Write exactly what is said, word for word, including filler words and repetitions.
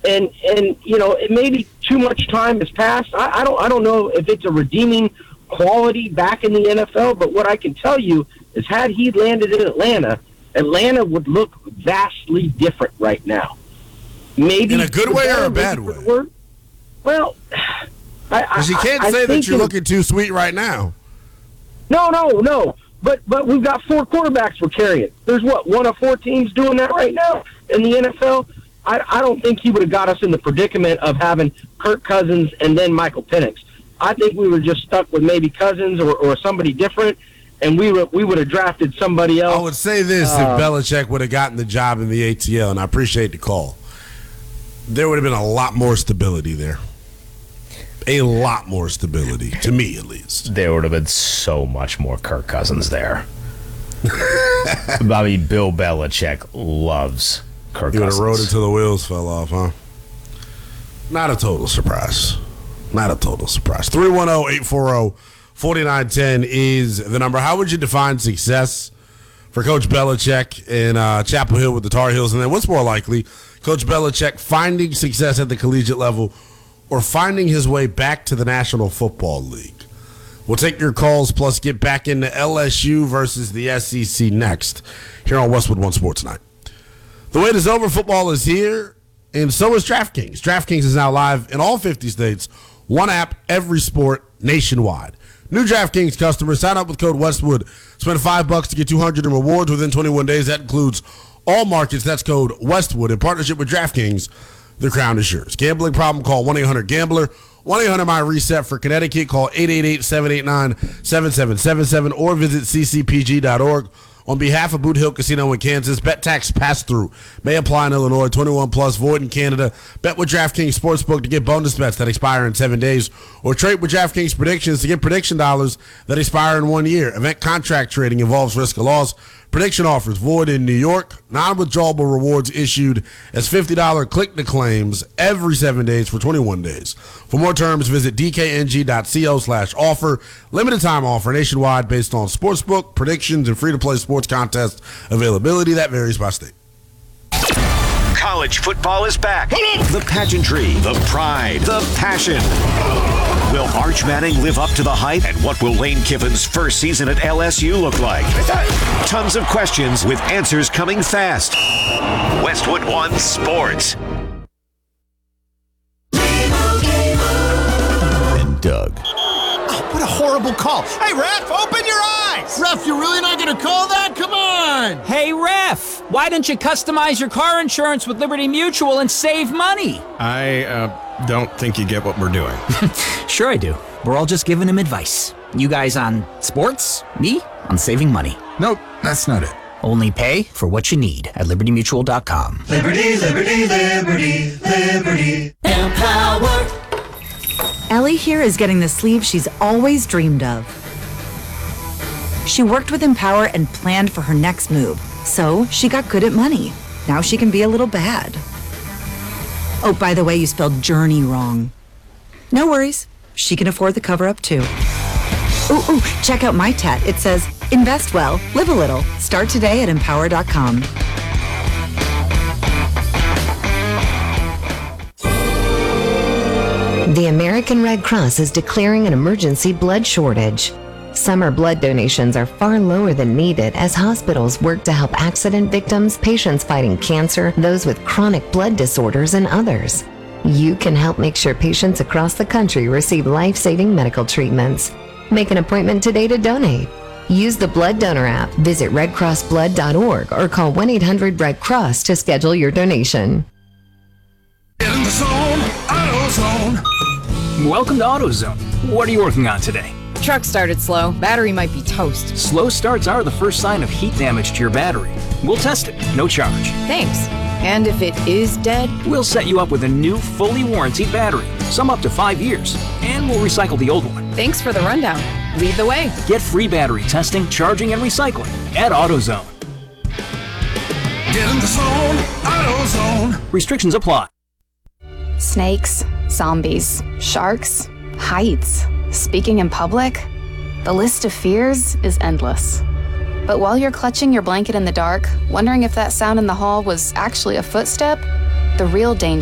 And, and you know, it maybe too much time has passed. I, I don't I don't know if it's a redeeming quality back in the N F L, but what I can tell you is had he landed in Atlanta, Atlanta would look vastly different right now. Maybe in a good way or a bad way? Word. Well, because you can't I, say I that you're in, looking too sweet right now. No, no, no. But but we've got four quarterbacks we're carrying. There's what, one of four teams doing that right now in the N F L? I, I don't think he would have got us in the predicament of having Kirk Cousins and then Michael Penix. I think we were just stuck with maybe Cousins or, or somebody different, and we were, we would have drafted somebody else. I would say this, uh, if Belichick would have gotten the job in the A T L, and I appreciate the call, there would have been a lot more stability there. A lot more stability, to me at least. There would have been so much more Kirk Cousins there. I mean, Bill Belichick loves Kirk you would Cousins. have rode until the wheels fell off, huh? Not a total surprise. Not a total surprise. three one zero, eight four zero, four nine one zero is the number. How would you define success for Coach Belichick in uh, Chapel Hill with the Tar Heels? And then what's more likely, Coach Belichick finding success at the collegiate level or finding his way back to the National Football League? We'll take your calls, plus get back into L S U versus the S E C next here on Westwood One Sports Night. The wait is over. Football is here, and so is DraftKings. DraftKings is now live in all fifty states. One app, every sport, nationwide. New DraftKings customers, sign up with code Westwood. Spend five bucks to get two hundred in rewards within twenty-one days. That includes all markets. That's code Westwood. In partnership with DraftKings, the crown is yours. Gambling problem, call one eight hundred gambler. one eight hundred my reset for Connecticut. Call eight eight eight, seven eight nine, seven seven seven seven or visit c c p g dot org. On behalf of Boot Hill Casino in Kansas, bet tax pass-through may apply in Illinois, twenty-one plus, void in Canada. Bet with DraftKings Sportsbook to get bonus bets that expire in seven days, or trade with DraftKings Predictions to get prediction dollars that expire in one year. Event contract trading involves risk of loss. Prediction offers void in New York. Non-withdrawable rewards issued as fifty dollars click-to-claims every seven days for twenty-one days. For more terms, visit d k n g dot co slash offer. Limited time offer nationwide based on sportsbook, predictions, and free-to-play sports contest availability. That varies by state. College football is back. The pageantry, the pride, the passion. Will Arch Manning live up to the hype? And what will Lane Kiffin's first season at L S U look like? Tons of questions with answers coming fast. Westwood One Sports. And Doug. Oh, what a horrible call. Hey, ref, open your eyes. Ref, you're really not going to call that? Come on. Hey, ref, why don't you customize your car insurance with Liberty Mutual and save money? I, uh, don't think you get what we're doing. Sure I do. We're all just giving him advice. You guys on sports, me on saving money. Nope, that's not it. Only pay for what you need at liberty mutual dot com. Liberty, liberty, liberty, liberty. Empower. Ellie here is getting the sleeve she's always dreamed of. She worked with Empower and planned for her next move, so she got good at money. Now she can be a little bad. Oh, by the way, you spelled journey wrong. No worries. She can afford the cover-up, too. Ooh, ooh, check out my tat. It says, invest well, live a little. Start today at empower dot com. The American Red Cross is declaring an emergency blood shortage. Summer blood donations are far lower than needed as hospitals work to help accident victims, patients fighting cancer, those with chronic blood disorders, and others. You can help make sure patients across the country receive life-saving medical treatments. Make an appointment today to donate. Use the Blood Donor app, visit red cross blood dot org, or call one eight hundred red cross to schedule your donation. In the zone, AutoZone. Welcome to AutoZone. What are you working on today? Truck started slow. Battery might be toast. Slow starts are the first sign of heat damage to your battery. We'll test it, no charge. Thanks. And if it is dead? We'll set you up with a new, fully warranted battery, some up to five years, and we'll recycle the old one. Thanks for the rundown. Lead the way. Get free battery testing, charging, and recycling at AutoZone. Get in the zone, AutoZone. Restrictions apply. Snakes, zombies, sharks, heights. Speaking in public, the list of fears is endless. But while you're clutching your blanket in the dark, wondering if that sound in the hall was actually a footstep, the real danger